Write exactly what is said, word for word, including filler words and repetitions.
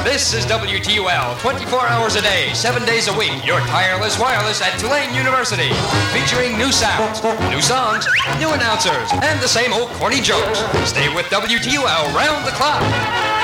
This is W T U L, twenty-four hours a day, seven days a week, your tireless wireless at Tulane University. Featuring new sounds, new songs, new announcers, and the same old corny jokes. Stay with W T U L round the clock.